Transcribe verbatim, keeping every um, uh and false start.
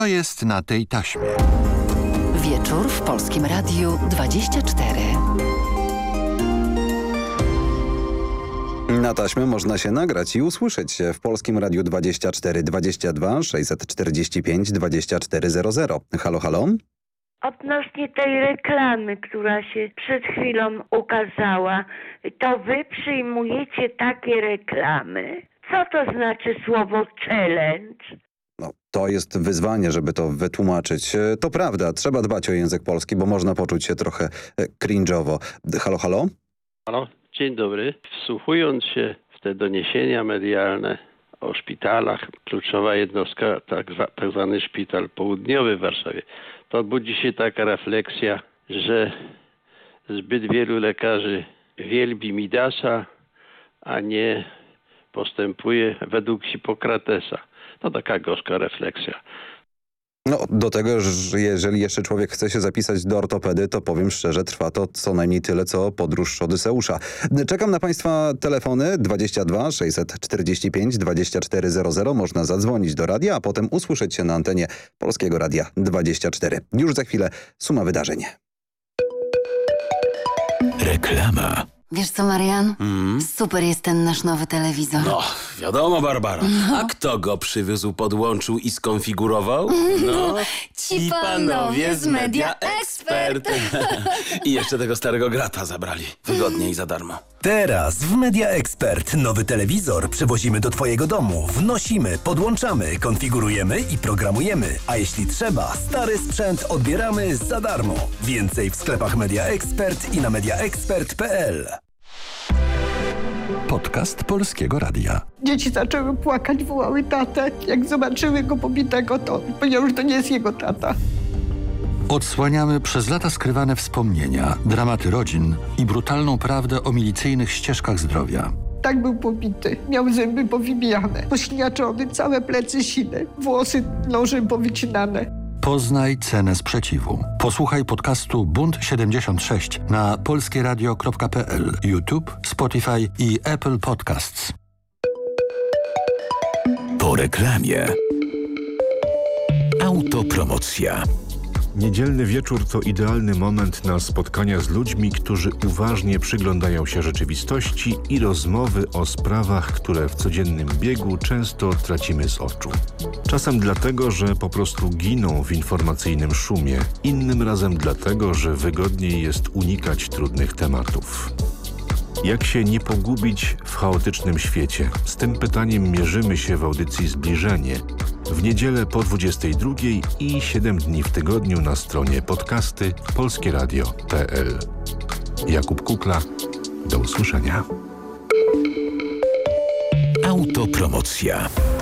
To jest na tej taśmie. Wieczór w Polskim Radiu dwadzieścia cztery. Na taśmę można się nagrać i usłyszeć się w Polskim Radiu dwadzieścia cztery dwadzieścia dwa sześćset czterdzieści pięć dwadzieścia cztery zero zero. Halo, halo? Odnośnie tej reklamy, która się przed chwilą ukazała, to wy przyjmujecie takie reklamy? Co to znaczy słowo challenge? No, to jest wyzwanie, żeby to wytłumaczyć. To prawda, trzeba dbać o język polski, bo można poczuć się trochę cringe'owo. Halo, halo? Halo, dzień dobry. Wsłuchując się w te doniesienia medialne o szpitalach, kluczowa jednostka, tak, tak zwany szpital południowy w Warszawie, to budzi się taka refleksja, że zbyt wielu lekarzy wielbi Midasa, a nie postępuje według Hipokratesa. To taka gorzka refleksja. No, do tego, że jeżeli jeszcze człowiek chce się zapisać do ortopedy, to powiem szczerze, trwa to co najmniej tyle, co podróż Odyseusza. Czekam na Państwa telefony dwadzieścia dwa sześćset czterdzieści pięć dwadzieścia cztery zero zero. Można zadzwonić do radia, a potem usłyszeć się na antenie Polskiego Radia dwadzieścia cztery. Już za chwilę suma wydarzeń. Reklama. Wiesz co, Marian? Mm? Super jest ten nasz nowy telewizor. No, wiadomo, Barbara. No. A kto go przywiózł, podłączył i skonfigurował? No, Ci panowie z Media Expert. I jeszcze tego starego grata zabrali. Wygodnie i za darmo. Teraz w Media Expert nowy telewizor przywozimy do Twojego domu. Wnosimy, podłączamy, konfigurujemy i programujemy. A jeśli trzeba, stary sprzęt odbieramy za darmo. Więcej w sklepach Media Expert i na media expert kropka p l. Podcast Polskiego Radia. Dzieci zaczęły płakać, wołały tatę. Jak zobaczyły go pobitego, to powiedział, że to nie jest jego tata. Odsłaniamy przez lata skrywane wspomnienia, dramaty rodzin i brutalną prawdę o milicyjnych ścieżkach zdrowia. Tak był pobity. Miał zęby powybijane, pośliniaczony, całe plecy sine, włosy nożem powycinane. Poznaj cenę sprzeciwu. Posłuchaj podcastu Bunt siedemdziesiąt sześć na polskieradio kropka p l, YouTube, Spotify i Apple Podcasts. Po reklamie. Autopromocja. Niedzielny wieczór to idealny moment na spotkania z ludźmi, którzy uważnie przyglądają się rzeczywistości i rozmowy o sprawach, które w codziennym biegu często tracimy z oczu. Czasem dlatego, że po prostu giną w informacyjnym szumie, innym razem dlatego, że wygodniej jest unikać trudnych tematów. Jak się nie pogubić w chaotycznym świecie? Z tym pytaniem mierzymy się w audycji Zbliżenie. W niedzielę po dwudziestej drugiej i siedem dni w tygodniu na stronie podcasty polskieradio kropka p l. Jakub Kukla, do usłyszenia. Autopromocja.